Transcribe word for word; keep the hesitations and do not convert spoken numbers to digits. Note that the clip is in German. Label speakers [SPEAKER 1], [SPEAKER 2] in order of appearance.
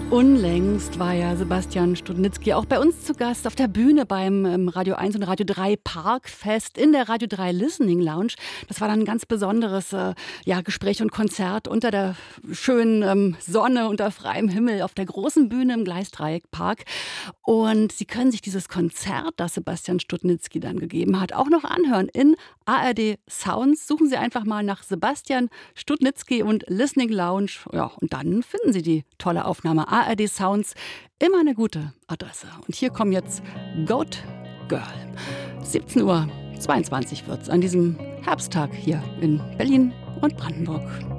[SPEAKER 1] Unlängst war ja Sebastian Studnitzky auch bei uns zu Gast auf der Bühne beim ähm, Radio eins und Radio drei Parkfest in der Radio drei Listening Lounge. Das war dann ein ganz besonderes äh, ja, Gespräch und Konzert unter der schönen ähm, Sonne, unter freiem Himmel auf der großen Bühne im Gleisdreieckpark. Und Sie können sich dieses Konzert, das Sebastian Studnitzky dann gegeben hat, auch noch anhören in A R D Sounds. Suchen Sie einfach mal nach Sebastian Studnitzky und Listening Lounge. Ja, und dann finden Sie die tolle Aufnahme. A R D Sounds, immer eine gute Adresse. Und hier kommen jetzt Goat Girl. siebzehn Uhr zweiundzwanzig wird es an diesem Herbsttag hier in Berlin und Brandenburg.